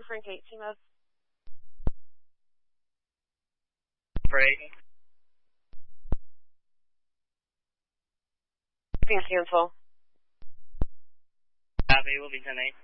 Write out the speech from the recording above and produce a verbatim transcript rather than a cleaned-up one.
Frank eight, team up. For eight. Being cancel. Copy, will be ten eight.